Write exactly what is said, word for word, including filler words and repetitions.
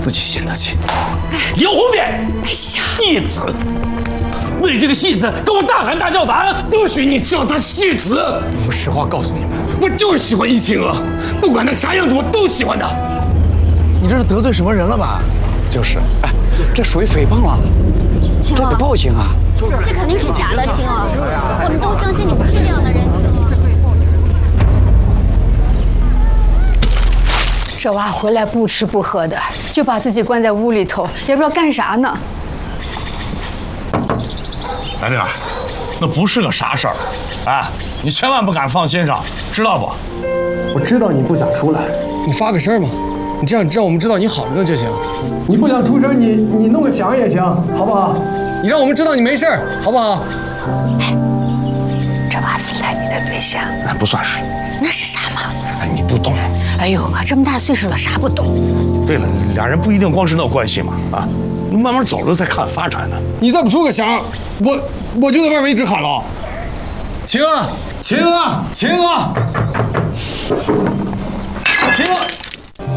自己心得清。姚红莲，哎呀，戏子，为这个戏子跟我大喊大叫的，不许你叫他戏子！我实话告诉你们，我就是喜欢易清娥，不管他啥样子，我都喜欢他。 你这是得罪什么人了吧？ 就是，哎，这属于诽谤了，这得报警啊！ 这肯定是假的，青娥，我们都相信你不是这样的人，青娥。 这娃回来不吃不喝的，就把自己关在屋里头，也不知道干啥呢。 兰玲，那不是个啥事儿，哎，你千万不敢放心上，知道不？ 我知道你不想出来，你发个声嘛，你这样让我们知道你好着呢就行。你不想出声，你你弄个响也行，好不好？你让我们知道你没事儿，好不好？ 哎，这娃是来你的对象？ 那不算是。 那是啥嘛？ 哎，你不懂。 哎呦，我这么大岁数了，啥不懂？ 对了，俩人不一定光是那关系嘛，啊，慢慢走着再看发展呢。 你再不出个响，我我就在外面一直喊了。秦娥，秦娥，秦娥，秦娥。